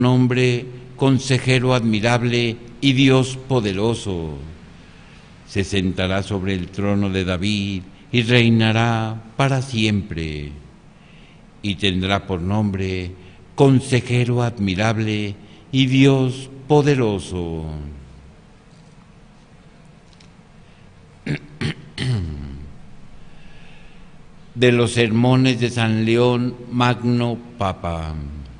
nombre, consejero admirable y Dios poderoso. Se sentará sobre el trono de David y reinará para siempre. Y tendrá por nombre, consejero admirable y Dios poderoso. De los sermones de San León Magno Papa.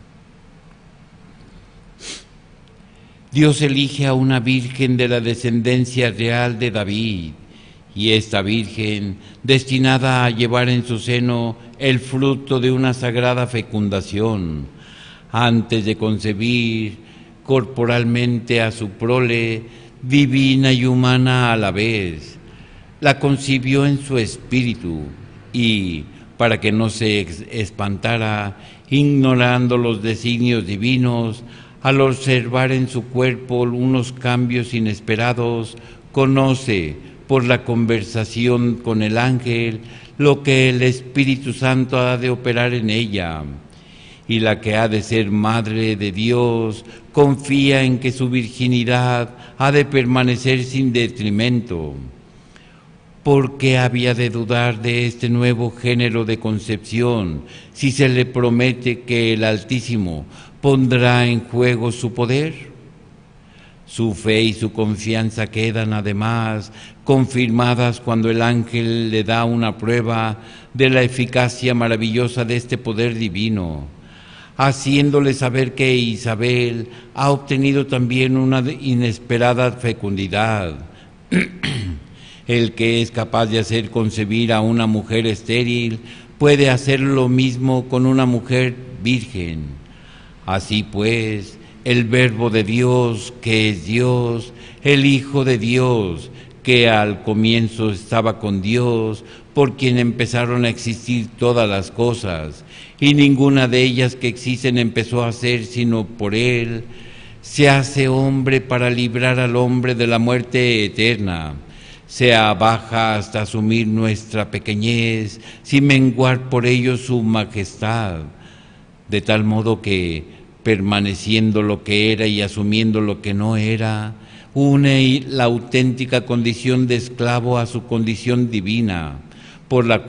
Dios elige a una virgen de la descendencia real de David, y esta virgen, destinada a llevar en su seno el fruto de una sagrada fecundación, antes de concebir corporalmente a su prole, divina y humana a la vez, la concibió en su espíritu y, para que no se espantara, ignorando los designios divinos, al observar en su cuerpo unos cambios inesperados, conoce por la conversación con el ángel lo que el Espíritu Santo ha de operar en ella. Y la que ha de ser Madre de Dios confía en que su virginidad ha de permanecer sin detrimento. ¿Por qué había de dudar de este nuevo género de concepción si se le promete que el Altísimo pondrá en juego su poder? Su fe y su confianza quedan además confirmadas cuando el ángel le da una prueba de la eficacia maravillosa de este poder divino, haciéndole saber que Isabel ha obtenido también una inesperada fecundidad. El que es capaz de hacer concebir a una mujer estéril puede hacer lo mismo con una mujer virgen. Así pues, el Verbo de Dios, que es Dios, el Hijo de Dios, que al comienzo estaba con Dios, por quien empezaron a existir todas las cosas, y ninguna de ellas que existen empezó a ser sino por Él, se hace hombre para librar al hombre de la muerte eterna. Se abaja hasta asumir nuestra pequeñez, sin menguar por ello su majestad, de tal modo que, permaneciendo lo que era y asumiendo lo que no era, une la auténtica condición de esclavo a su condición divina, por la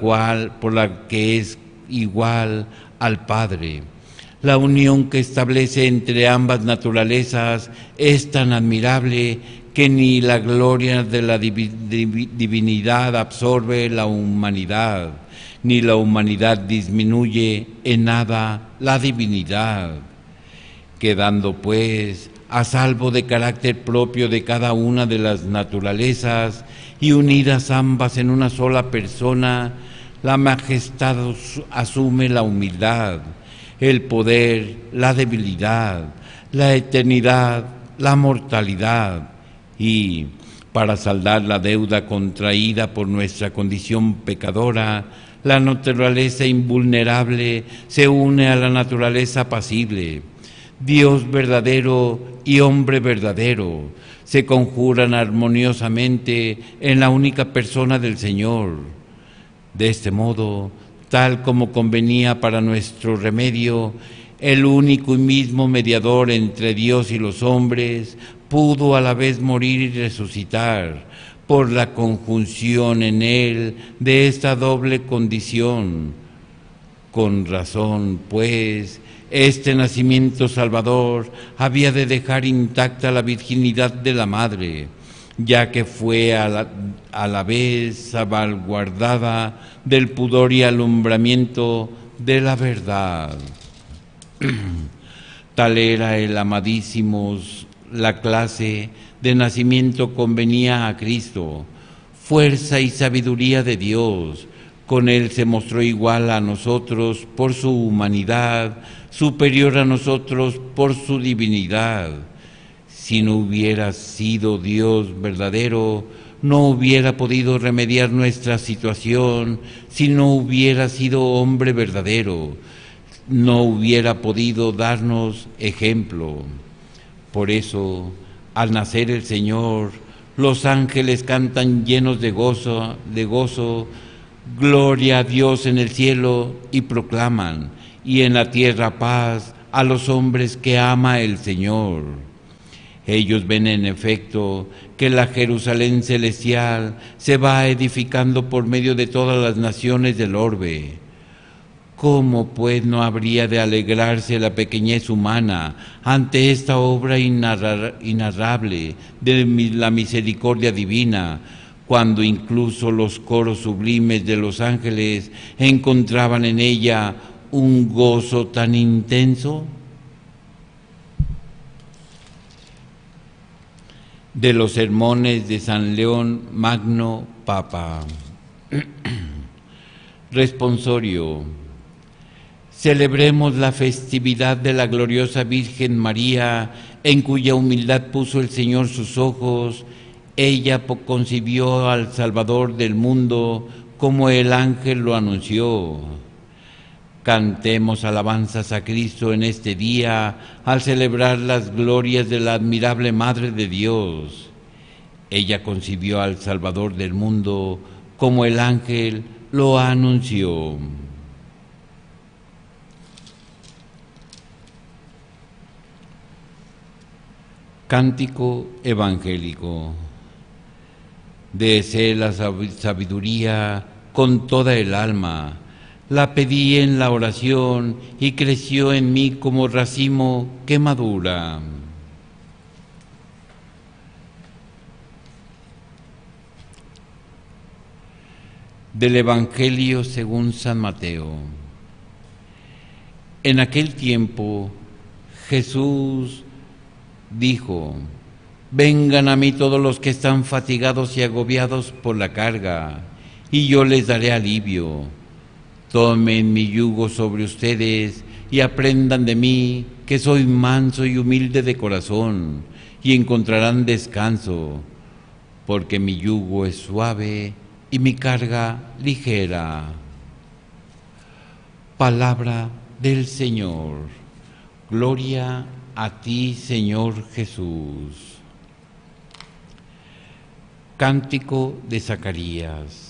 que es igual al Padre. La unión que establece entre ambas naturalezas es tan admirable que ni la gloria de la divinidad absorbe la humanidad, ni la humanidad disminuye en nada la divinidad. Quedando pues a salvo de carácter propio de cada una de las naturalezas y unidas ambas en una sola persona, la majestad asume la humildad, el poder, la debilidad, la eternidad, la mortalidad, y para saldar la deuda contraída por nuestra condición pecadora, la naturaleza invulnerable se une a la naturaleza apacible. Dios verdadero y hombre verdadero se conjuran armoniosamente en la única persona del Señor. De este modo, tal como convenía para nuestro remedio, el único y mismo mediador entre Dios y los hombres pudo a la vez morir y resucitar por la conjunción en él de esta doble condición. Con razón, pues, este nacimiento salvador había de dejar intacta la virginidad de la madre, ya que fue a la vez salvaguardada del pudor y alumbramiento de la verdad. Tal era el amadísimo, la clase de nacimiento convenía a Cristo, fuerza y sabiduría de Dios. Con Él se mostró igual a nosotros por su humanidad, superior a nosotros por su divinidad. Si no hubiera sido Dios verdadero, no hubiera podido remediar nuestra situación. Si no hubiera sido hombre verdadero, no hubiera podido darnos ejemplo. Por eso, al nacer el Señor, los ángeles cantan llenos de gozo, gloria a Dios en el cielo, y proclaman, y en la tierra paz a los hombres que ama el Señor. Ellos ven en efecto que la Jerusalén celestial se va edificando por medio de todas las naciones del orbe. ¿Cómo pues no habría de alegrarse la pequeñez humana ante esta obra inarrable de la misericordia divina, cuando incluso los coros sublimes de los ángeles encontraban en ella un gozo tan intenso? De los sermones de San León Magno, Papa. Responsorio. Celebremos la festividad de la gloriosa Virgen María, en cuya humildad puso el Señor sus ojos. Ella concibió al Salvador del mundo como el ángel lo anunció. Cantemos alabanzas a Cristo en este día al celebrar las glorias de la admirable Madre de Dios. Ella concibió al Salvador del mundo como el ángel lo anunció. Cántico evangélico. Deseé la sabiduría con toda el alma. La pedí en la oración y creció en mí como racimo que madura. Del Evangelio según San Mateo. En aquel tiempo Jesús dijo: vengan a mí todos los que están fatigados y agobiados por la carga, y yo les daré alivio. Tomen mi yugo sobre ustedes y aprendan de mí, que soy manso y humilde de corazón, y encontrarán descanso, porque mi yugo es suave y mi carga ligera. Palabra del Señor. Gloria a ti, Señor Jesús. Cántico de Zacarías.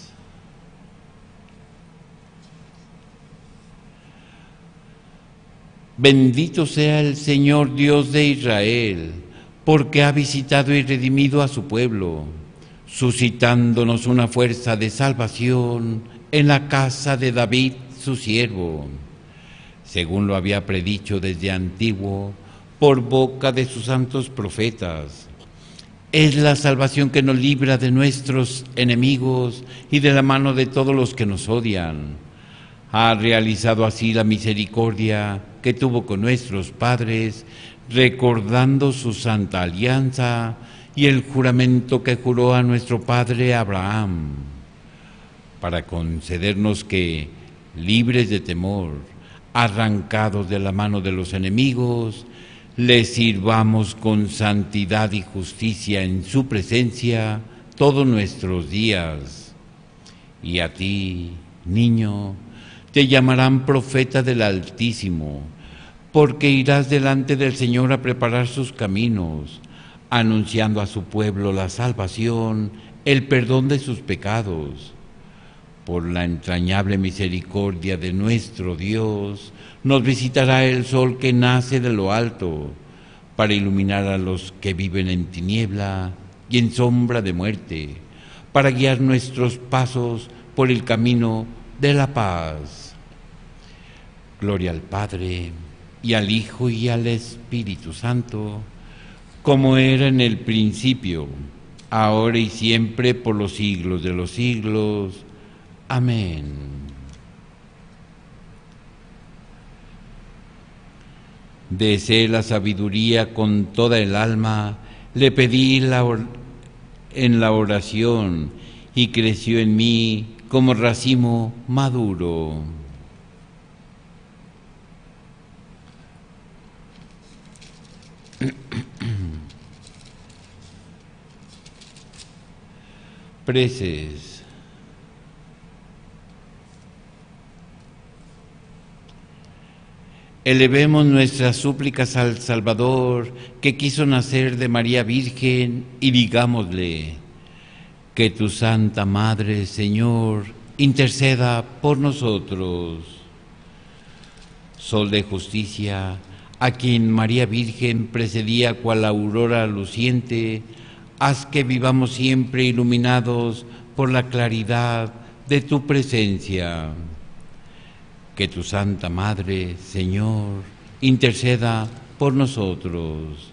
Bendito sea el Señor Dios de Israel, porque ha visitado y redimido a su pueblo, suscitándonos una fuerza de salvación en la casa de David, su siervo, según lo había predicho desde antiguo por boca de sus santos profetas. Es la salvación que nos libra de nuestros enemigos y de la mano de todos los que nos odian. Ha realizado así la misericordia que tuvo con nuestros padres, recordando su santa alianza y el juramento que juró a nuestro padre Abraham, para concedernos que, libres de temor, arrancados de la mano de los enemigos, le sirvamos con santidad y justicia en su presencia todos nuestros días. Y a ti, niño, te llamarán profeta del Altísimo, porque irás delante del Señor a preparar sus caminos, anunciando a su pueblo la salvación, el perdón de sus pecados. Por la entrañable misericordia de nuestro Dios, nos visitará el sol que nace de lo alto, para iluminar a los que viven en tiniebla y en sombra de muerte, para guiar nuestros pasos por el camino de la paz. Gloria al Padre, y al Hijo, y al Espíritu Santo, como era en el principio, ahora y siempre, por los siglos de los siglos. Amén. Deseé la sabiduría con toda el alma, le pedí en la oración, y creció en mí como racimo maduro. Preces. Elevemos nuestras súplicas al Salvador, que quiso nacer de María Virgen, y digámosle: que tu Santa Madre, Señor, interceda por nosotros. Sol de justicia, a quien María Virgen precedía cual aurora luciente, haz que vivamos siempre iluminados por la claridad de tu presencia. Que tu Santa Madre, Señor, interceda por nosotros.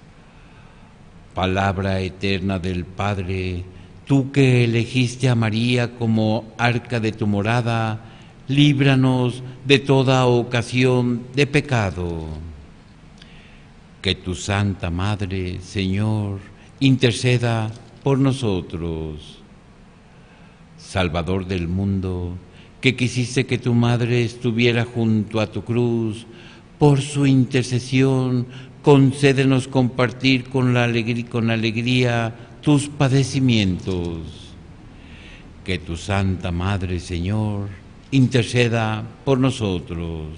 Palabra eterna del Padre, tú que elegiste a María como arca de tu morada, líbranos de toda ocasión de pecado. Que tu Santa Madre, Señor, interceda por nosotros. Salvador del mundo, que quisiste que tu Madre estuviera junto a tu cruz, por su intercesión, concédenos compartir con alegría tus padecimientos. Que tu Santa Madre, Señor, interceda por nosotros.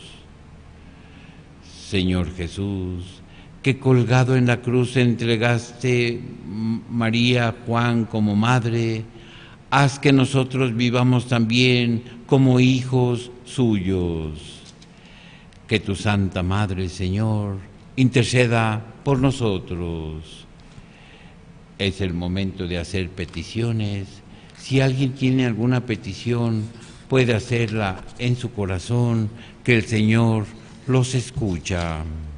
Señor Jesús, que colgado en la cruz entregaste María a Juan como madre, haz que nosotros vivamos también como hijos suyos. Que tu Santa Madre, Señor, interceda por nosotros. Es el momento de hacer peticiones. Si alguien tiene alguna petición, puede hacerla en su corazón, que el Señor los escucha.